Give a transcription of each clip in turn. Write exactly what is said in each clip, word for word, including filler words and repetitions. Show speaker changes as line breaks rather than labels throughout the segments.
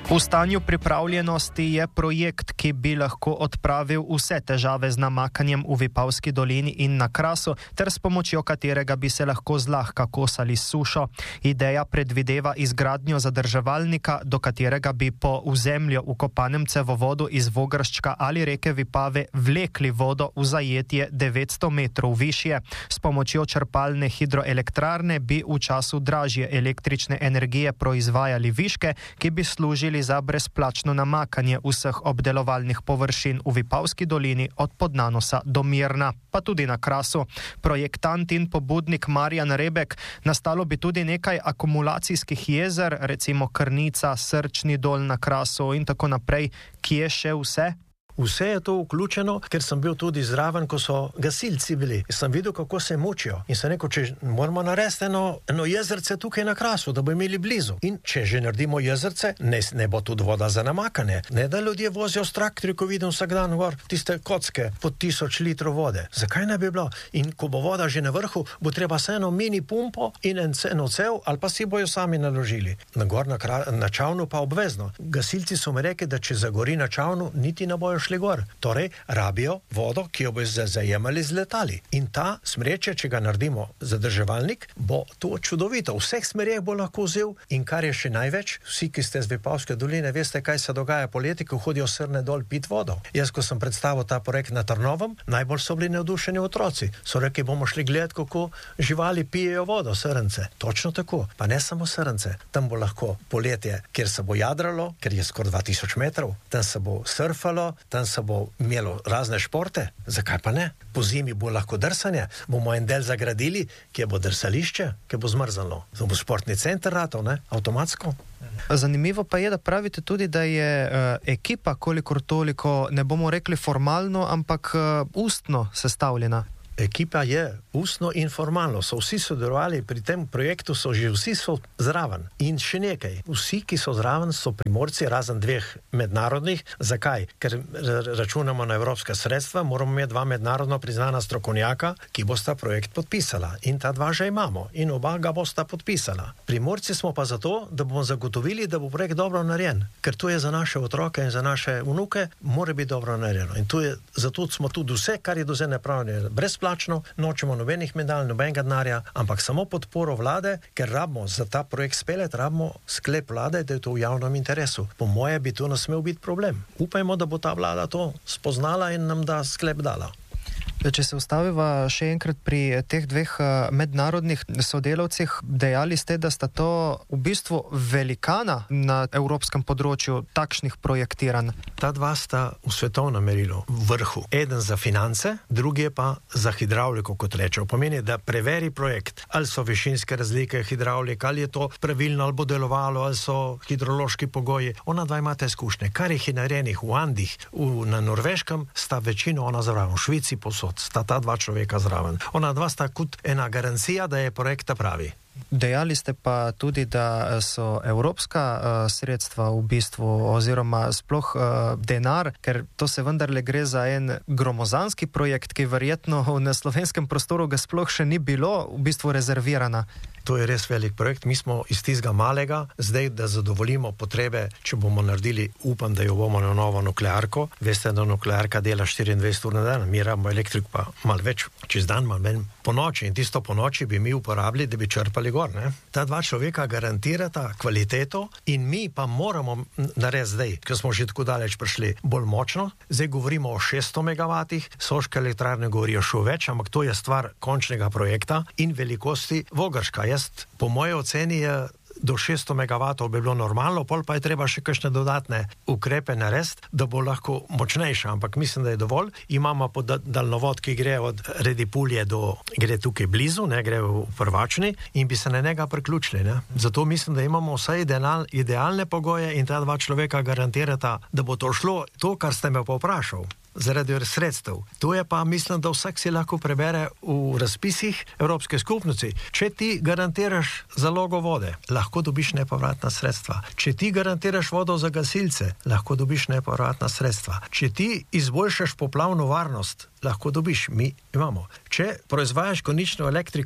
V stanju pripravljenosti je projekt, ki bi lahko odpravil vse težave z namakanjem v Vipavski dolini in na Krasu, ter s pomočjo katerega bi se lahko zlahka kosali s sušo. Ideja predvideva izgradnjo zadrževalnika, do katerega bi po v zemljo vkopanem cevovodu iz Vogrščka ali reke Vipave vlekli vodo v zajetje devetsto metrov višje. S pomočjo črpalne hidroelektrarne bi v času dražje električne energije proizvajali viške, ki bi služili za brezplačno namakanje vseh obdelovalnih površin v Vipavski dolini od Podnanosa do Mirna, pa tudi na Krasu. Projektant in pobudnik Marjan Rebek, nastalo bi tudi nekaj akumulacijskih jezer, recimo Krnica, Srčni dol na Krasu in tako naprej. Kje še vse?
Vse je to vključeno, ker sem bil tudi zraven, ko so gasilci bili. Sem videl, kako se mučijo. In sem rekel, če moramo narediti eno, eno jezerce tukaj na Krasu, da bo imeli blizu. In če že naredimo jezerce, ne, ne bo tudi voda za namakanje. Ne da ljudje vozijo s traktorji, ko vidim vsak dan gor tiste kocke pod tisoč litrov vode. Zakaj ne bi bilo? In ko bo voda že na vrhu, bo treba se eno mini pumpo in en, eno cev, ali pa si bojo sami naložili. Na gor na, na Čavnu pa obvezno. Gasilci so mi rekli, da če zagori na Čavnu, niti ne bojo šli gor. Torej, rabijo vodo, ki jo bo zajemali z letali. In ta smreče, če ga naredimo zadrževalnik, bo to čudovito. V vseh smerjeh bo lahko vzel in kar je še največ, vsi, ki ste z Vipavske doline, veste, kaj se dogaja poleti, ko hodijo Srne dol pit vodo. Jaz, ko sem predstavil ta projekt na Trnovem, najbolj so bili navdušeni otroci. So rekli, bomo šli gledati, kako živali pijejo vodo, srnce. Točno tako. Pa ne samo srnce. Tam bo lahko poletje, kjer se bo jadralo, ker je skoraj dva tisoč metrov, tam se bo surfalo, tam se bo imelo razne športe, zakaj pa ne? Po zimi bo lahko drsanje, bomo en del zagradili, kje bo drsališče, kje bo zmrzalo. To bo športni center ratov, ne? Avtomatsko.
Zanimivo pa je, da pravite tudi, da je uh, ekipa kolikor toliko, ne bomo rekli formalno, ampak uh, ustno sestavljena.
Ekipa je ustno in formalno. So vsi sodelovali pri tem projektu, so že vsi so zraven. In še nekaj. Vsi, ki so zraven, so Primorci, razen dveh mednarodnih. Zakaj? Ker računamo na evropska sredstva, moramo imeti dva mednarodno priznana strokovnjaka, ki bosta projekt podpisala. In ta dva že imamo. In oba ga bosta podpisala. Primorci smo pa zato, da bomo zagotovili, da bo projekt dobro narejen. Ker to je za naše otroke in za naše vnuke, mora biti dobro narejeno. In to je, zato smo tudi vse, kar je do zdaj napravljeno, brezplačno. Nočemo nobenih medalj, nobenega denarja, ampak samo podporo vlade, ker rabimo za ta projekt spelet, rabimo sklep vlade, da je to v javnem interesu. Po moje bi to ne smel biti problem. Upajmo, da bo ta vlada to spoznala in nam da sklep dala.
Če se ustaviva še enkrat pri teh dveh mednarodnih sodelavcih, dejali ste, da sta to v bistvu velikana na evropskem področju takšnih projektiranj.
Ta dva sta v svetovnem merilu v vrhu. Eden za finance, drugi je pa za hidravliko, kot rečejo. Pomeni, da preveri projekt, ali so višinske razlike hidravlike, ali je to pravilno, ali bo delovalo, ali so hidrološki pogoji. Ona dva imate izkušnje. Kar jih je narejenih v Andih, v, na Norveškem, sta večino ona zraven, v Švici posod. Sta ta dva človeka zraven. Ona dva sta kot ena garancija, da je projekt pravi.
Dejali ste pa tudi, da so evropska uh, sredstva v bistvu oziroma sploh uh, denar, ker to se vendarle gre za en gromozanski projekt, ki verjetno na slovenskem prostoru ga sploh še ni bilo v bistvu rezervirana.
To je res velik projekt. Mi smo iz tistega malega, zdaj, da zadovoljimo potrebe, če bomo naredili, upam, da jo bomo na novo nuklearko. Veste, da nuklearka dela štiriindvajset ur na dan, mi rabimo elektrik pa malo več čez dan, malo manj po noči. In tisto po noči bi mi uporabili, da bi črpali gor. Ne? Ta dva človeka garantirata kvaliteto in mi pa moramo narediti zdaj, ker smo že tako daleč prišli, bolj močno. Zdaj govorimo o šeststo megavatih, Soške elektrarne govorijo še več, ampak to je stvar končnega projekta in velikosti Vogrška. Jaz, po moje oceni je do šeststo megavatov bi bilo normalno, pol pa je treba še kakšne dodatne ukrepe narediti, da bo lahko močnejša, ampak mislim, da je dovolj. Imamo pa daljnovod, ki gre od Redipulje do, gre tukaj blizu, ne, gre v Prvačni in bi se na njega priključili. Ne. Zato mislim, da imamo vse ideal, idealne pogoje in ta dva človeka garantirata, da bo to šlo. To, kar ste me pa vprašal, zaradi sredstev. To je pa, mislim, da vsak si lahko prebere v razpisih Evropske skupnosti. Če ti garantiraš zalogo vode, lahko dobiš nepovratna sredstva. Če ti garantiraš vodo za gasilce, lahko dobiš nepovratna sredstva. Če ti izboljšaš poplavno varnost, lahko dobiš. Mi imamo. Če proizvajaš konično elektriko,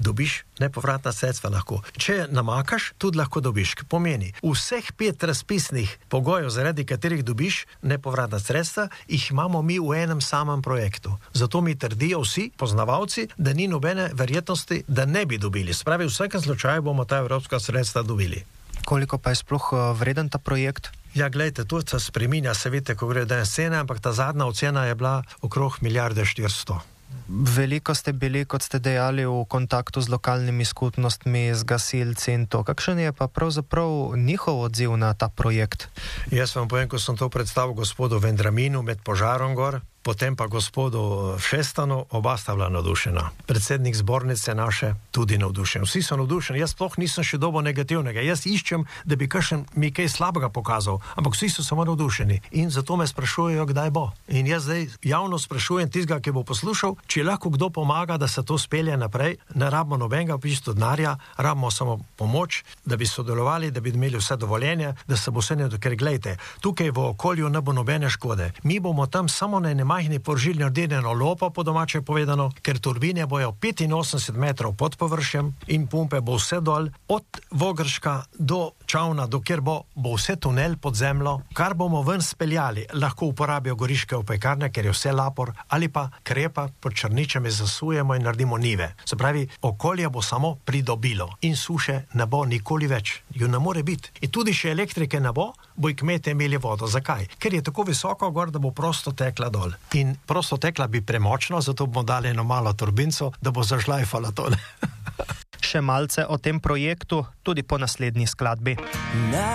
dobiš nepovratna sredstva lahko. Če namakaš, tudi lahko dobiš. Pomeni, vseh pet razpisnih pogojev, zaradi katerih dobiš nepovratna sredstva, jih imamo mi v enem samem projektu. Zato mi trdijo vsi poznavalci, da ni nobene verjetnosti, da ne bi dobili. Spravi, v vsakem slučaju bomo ta evropska sredstva dobili.
Koliko pa je sploh vreden ta projekt?
Ja, gledajte, to se spreminja, se vidite, ko gre danes cene, ampak ta zadnja ocena je bila okrog milijarde štiristo.
Veliko ste bili, kot ste dejali, v kontaktu z lokalnimi skupnostmi, z gasilci in to. Kakšen je pa pravzaprav njihov odziv na ta projekt?
Jaz vam povem, ko sem to predstavil gospodu Vendraminu med požarom gor, potem pa gospodu Šestanu, oba sta bila navdušena. Predsednik zbornice naše tudi navdušen. Vsi so navdušeni, jaz sploh nisem še dobo negativnega. Jaz iščem, da bi kakšen mi kaj slabega pokazal, ampak vsi so samo navdušeni. In zato me sprašujejo, kdaj bo. In jaz zdaj javno sprašujem tistega, ki bo poslušal, če lahko kdo pomaga, da se to spelje naprej. Ne rabimo nobenega pisto denarja, rabimo samo pomoč, da bi sodelovali, da bi imeli vse dovoljenje, da se bo vse ne, ker gledajte, tukaj v okolju ne bo nobene škode. Mi bomo tam samo na enem majhni poržilj naredili eno lopo, po domače povedano, ker turbine bojo petinosemdeset metrov pod površjem in pumpe bo vse dol, od Vogrška do Čavna, dokjer bo, bo vse tunel pod zemljo, kar bomo ven speljali, lahko uporabijo goriške opekarne, ker je vse lapor, ali pa krepa pod Črničami zasujemo in naredimo nive. Se pravi, okolje bo samo pridobilo in suše ne bo nikoli več. Jo ne more biti. In tudi še elektrike ne bo, bo kmete imeli vodo. Zakaj? Ker je tako visoko gor, da bo prosto tekla dol. In prosto tekla bi premočno, zato bomo dali eno malo turbinco, da bo zažlajfala tole.
Še malce o tem projektu tudi po naslednji skladbi.